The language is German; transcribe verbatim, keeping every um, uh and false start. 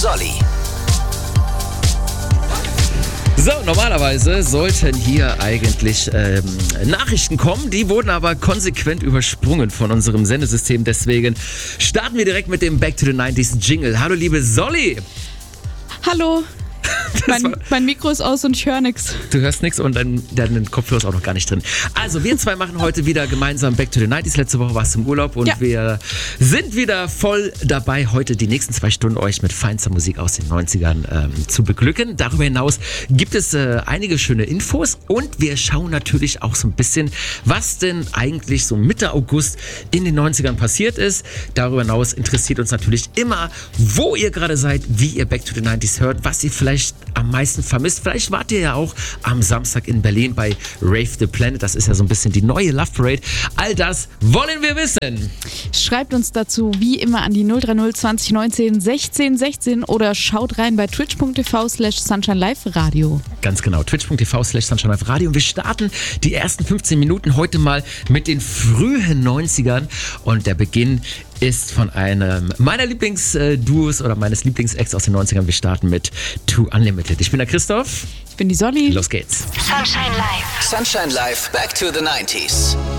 Solly. So, normalerweise sollten hier eigentlich ähm, Nachrichten kommen, die wurden aber konsequent übersprungen von unserem Sendesystem. Deswegen starten wir direkt mit dem Back to the nineties Jingle. Hallo liebe Solly. Hallo. Mein, mein Mikro ist aus und ich höre nichts. Du hörst nichts und dein, dein Kopfhörer ist auch noch gar nicht drin. Also wir zwei machen heute wieder gemeinsam Back to the nineties. Letzte Woche warst du im Urlaub und ja. wir sind wieder voll dabei, heute die nächsten zwei Stunden euch mit feinster Musik aus den neunzigern ähm, zu beglücken. Darüber hinaus gibt es äh, einige schöne Infos und wir schauen natürlich auch so ein bisschen, was denn eigentlich so Mitte August in den neunzigern passiert ist. Darüber hinaus interessiert uns natürlich immer, wo ihr gerade seid, wie ihr Back to the nineties hört, was ihr vielleicht am meisten vermisst. Vielleicht wart ihr ja auch am Samstag in Berlin bei Rave the Planet. Das ist ja so ein bisschen die neue Love Parade. All das wollen wir wissen. Schreibt uns dazu wie immer an die null drei null zwanzig neunzehn sechzehn sechzehn oder schaut rein bei twitch.tv slash Sunshine Live Radio. Ganz genau, twitch.tv slash Sunshine Live Radio. Und wir starten die ersten fünfzehn Minuten heute mal mit den frühen neunzigern. Und der Beginn ist von einem meiner Lieblingsduos oder meines Lieblingsacts aus den neunzigern. Wir starten mit Too Unlimited. Ich bin der Christoph. Ich bin die Solly. Los geht's. Sunshine Live. Sunshine Live, Back to the nineties.